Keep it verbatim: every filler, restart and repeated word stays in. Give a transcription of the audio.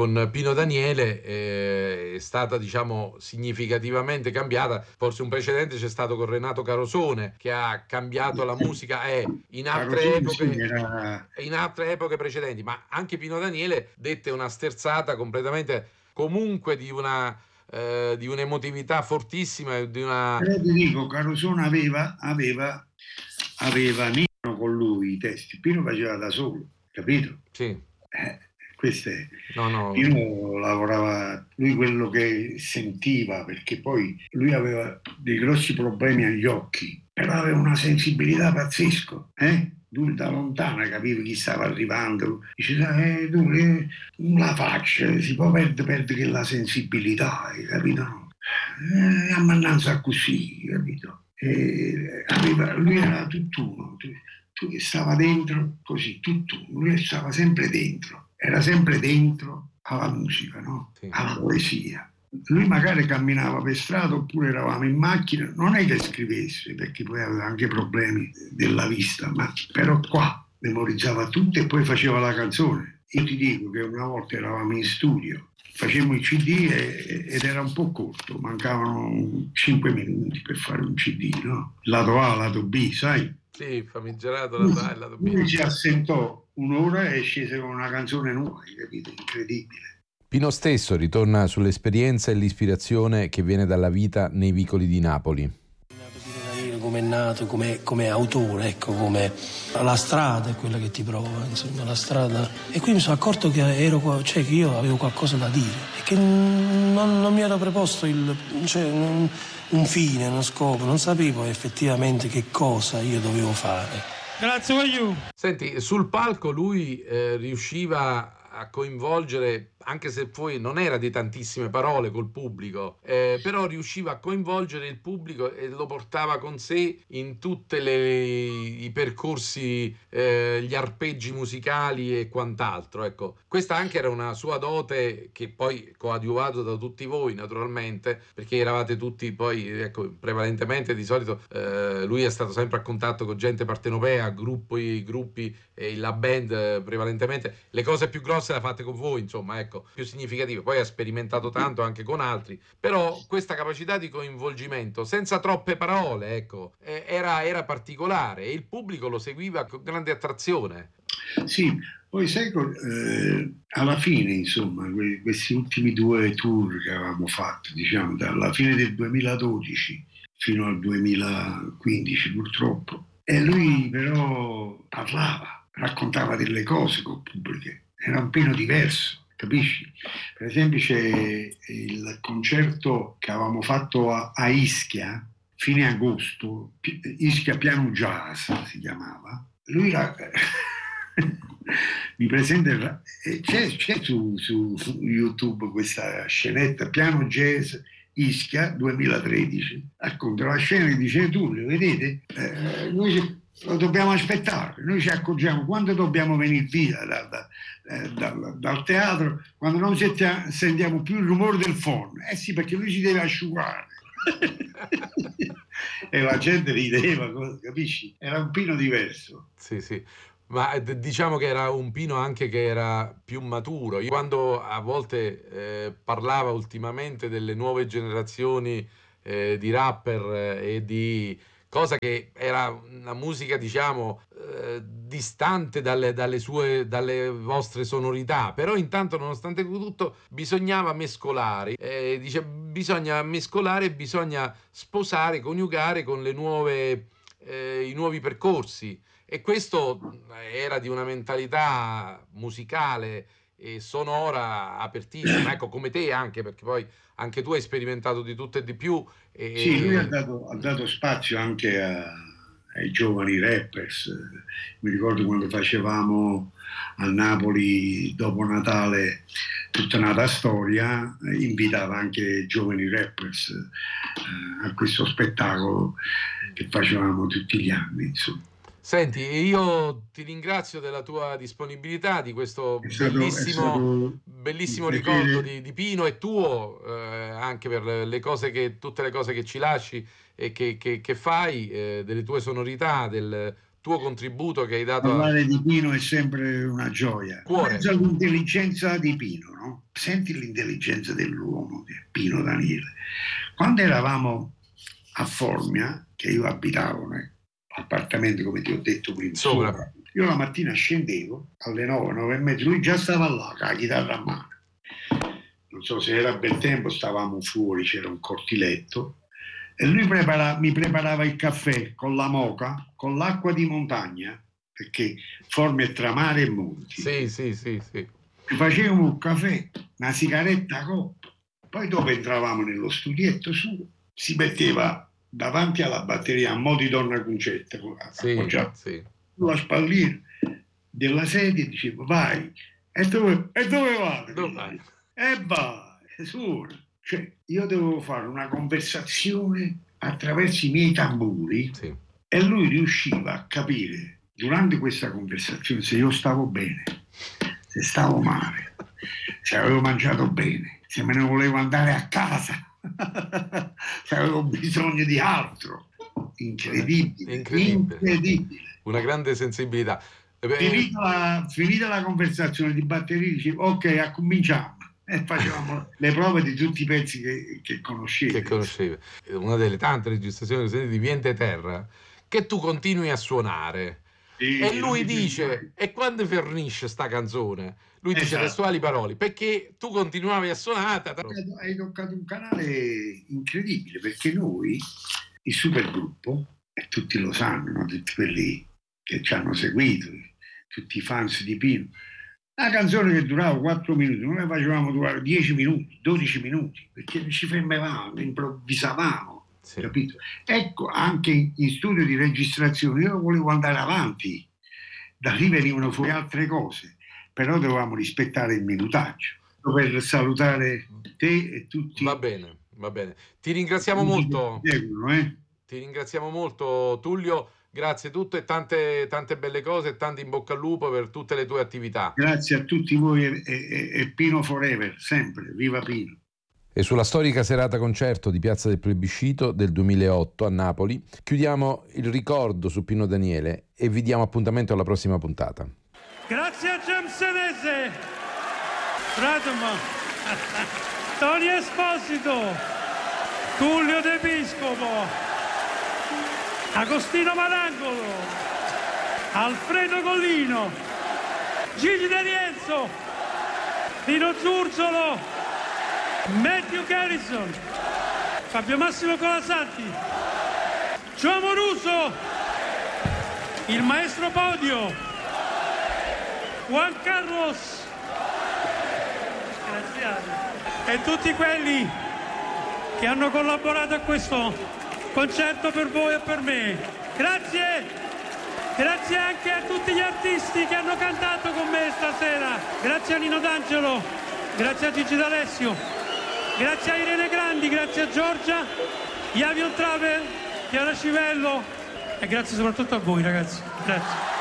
con Pino Daniele eh, è stata, diciamo, significativamente cambiata. Forse un precedente c'è stato con Renato Carosone, che ha cambiato la musica eh, in altre Carosone sì, epoche era... in altre epoche precedenti, ma anche Pino Daniele dette una sterzata completamente comunque di una eh, di un'emotività fortissima e di una Però ti dico, Carosone aveva, aveva, aveva Nino con lui i testi, Pino faceva da solo, capito? sì, Eh, questo è... no, no, Pino lavorava, lui quello che sentiva, perché poi lui aveva dei grossi problemi agli occhi, però aveva una sensibilità pazzesca, eh? Lui da lontano capiva chi stava arrivando, dice, eh, tu, eh, la faccia, si può perdere, perdere la sensibilità, hai capito? Eh, ammannanza così, capito? E aveva, lui era tutt'uno, tu, tu stava dentro così, tutt'uno, lui stava sempre dentro, era sempre dentro alla musica, no? sì. Alla poesia. Lui magari camminava per strada oppure eravamo in macchina, non è che scrivesse perché poi aveva anche problemi della vista, ma però qua memorizzava tutto e poi faceva la canzone. Io ti dico che una volta eravamo in studio, facemmo il C D e, ed era un po' corto, mancavano cinque minuti per fare un C D, no? Lato A, lato B, sai? Sì, famigerato lato A e lato B. Lui si assentò un'ora e scese con una canzone nuova, capito? Incredibile. Pino stesso ritorna sull'esperienza e l'ispirazione che viene dalla vita nei vicoli di Napoli. Come è nato, come, come autore, ecco, come la strada è quella che ti prova, insomma, la strada. E qui mi sono accorto che ero, cioè che io avevo qualcosa da dire e che non, non mi ero preposto il, cioè, un, un fine, uno scopo, non sapevo effettivamente che cosa io dovevo fare. Grazie a you. Senti, sul palco lui eh, riusciva a coinvolgere, anche se poi non era di tantissime parole col pubblico, eh, però riusciva a coinvolgere il pubblico e lo portava con sé in tutti i percorsi, eh, gli arpeggi musicali e quant'altro. Ecco, questa anche era una sua dote che poi coadiuvato da tutti voi naturalmente, perché eravate tutti poi, ecco, prevalentemente di solito eh, lui è stato sempre a contatto con gente partenopea, gruppi, gruppi e la band eh, prevalentemente. Le cose più grosse le ha fatte con voi, insomma, ecco, più significative. Poi ha sperimentato tanto anche con altri, però questa capacità di coinvolgimento senza troppe parole, ecco, eh, era, era particolare e il pubblico lo seguiva con grande attrazione. Sì, poi sai, eh, alla fine, insomma, que- questi ultimi due tour che avevamo fatto, diciamo, dalla fine del duemiladodici fino al duemilaquindici purtroppo, e lui però parlava, raccontava delle cose con il pubblico, era un pieno diverso, capisci? Per esempio c'è il concerto che avevamo fatto a, a Ischia, fine agosto, Ischia Piano Jazz si chiamava, lui era... mi presenta, c'è, c'è su, su, su YouTube questa scenetta, Piano Jazz Ischia duemilatredici, racconta la scena che dice tu, lo vedete? Eh, noi lo dobbiamo aspettare, noi ci accorgiamo quando dobbiamo venire via da, da, eh, dal, dal teatro, quando non sentiamo più il rumore del forno, eh sì, perché lui si deve asciugare. E la gente rideva, capisci? Era un Pino diverso. Sì, sì. Ma diciamo che era un Pino anche che era più maturo. Io quando a volte eh, parlava ultimamente delle nuove generazioni eh, di rapper eh, e di cosa che era una musica, diciamo, eh, distante dalle, dalle sue, dalle vostre sonorità, però intanto, nonostante tutto, bisognava mescolare. Eh, dice, bisogna mescolare, bisogna sposare, coniugare con le nuove, eh, i nuovi percorsi. E questo era di una mentalità musicale e sonora apertissima, ecco, come te anche, perché poi anche tu hai sperimentato di tutto e di più. E... Sì, lui ha dato, ha dato spazio anche a, ai giovani rappers. Mi ricordo quando facevamo a Napoli dopo Natale tutta nata storia, invitava anche giovani rappers eh, a questo spettacolo che facevamo tutti gli anni, insomma. Senti, io ti ringrazio della tua disponibilità, di questo È stato, bellissimo, è stato bellissimo ricordo di, di Pino e tuo, eh, anche per le cose che, tutte le cose che ci lasci e che, che, che fai, eh, delle tue sonorità, del tuo contributo che hai dato. Parlare a... di Pino è sempre una gioia. Cuore. Penso all'intelligenza di Pino, no? Senti l'intelligenza dell'uomo, di Pino Daniele. Quando eravamo a Formia, che io abitavo nell'appartamento, come ti ho detto prima, sopra. sopra, io la mattina scendevo alle nove, nove e mezza, lui già stava là con la chitarra a mano. Non so se era bel tempo, stavamo fuori, c'era un cortiletto, e lui prepara, mi preparava il caffè con la moka, con l'acqua di montagna, perché Formia è tra mare e monti. Sì, sì, sì, sì. Facevamo un caffè, una sigaretta a coppa, poi dopo entravamo nello studietto suo, si metteva davanti alla batteria a mo' di Donna Concetta, sì, appoggiato sì. sulla spalliera della sedia, e diceva vai, e dove, e dove vado? Dove vai? E vai, suona. Cioè, io dovevo fare una conversazione attraverso i miei tamburi, sì. E lui riusciva a capire durante questa conversazione se io stavo bene, se stavo male, se avevo mangiato bene, se me ne volevo andare a casa, se avevo bisogno di altro. Incredibile, incredibile, incredibile. Una grande sensibilità. Finita la, finita la conversazione di batteria, dicevo ok, cominciamo. E facevamo le prove di tutti i pezzi che, che conoscevi. Che conoscevi. Una delle tante registrazioni che senti di Viente Terra, che tu continui a suonare. Sì, e lui dice, e quando finisce sta canzone? Lui esatto. dice testuali parole, perché tu continuavi a suonare. Hai toccato un canale incredibile, perché noi, il supergruppo, e tutti lo sanno, no? Tutti quelli che ci hanno seguito, tutti i fans di Pino, una canzone che durava quattro minuti, noi la facevamo durare dieci minuti, dodici minuti, perché ci fermavamo, improvvisavamo, sì. Capito? Ecco, anche in, in studio di registrazione io volevo andare avanti, da lì venivano fuori altre cose, però dovevamo rispettare il minutaggio. Per salutare te e tutti. Va bene, va bene. Ti ringraziamo molto. Seguono, eh? Ti ringraziamo molto, Tullio. Grazie a tutte e tante, tante belle cose e tanti in bocca al lupo per tutte le tue attività. Grazie a tutti voi e, e, e Pino Forever, sempre, viva Pino. E sulla storica serata concerto di Piazza del Plebiscito del duemilaotto a Napoli chiudiamo il ricordo su Pino Daniele e vi diamo appuntamento alla prossima puntata. Grazie a Gemsenese, Radoma, Tony Esposito, Tullio De Piscopo, Agostino Marangolo, Alfredo Collino, Gigi De Rienzo, Pino Zurzolo, Matthew Garrison, Fabio Massimo Colasanti, Gio Amoruso, il maestro Podio, Juan Carlos, e tutti quelli che hanno collaborato a questo concerto per voi e per me. Grazie, grazie anche a tutti gli artisti che hanno cantato con me stasera. Grazie a Nino D'Angelo, grazie a Gigi D'Alessio, grazie a Irene Grandi, grazie a Giorgia, Iavion Travel, Chiara Civello e grazie soprattutto a voi ragazzi. Grazie.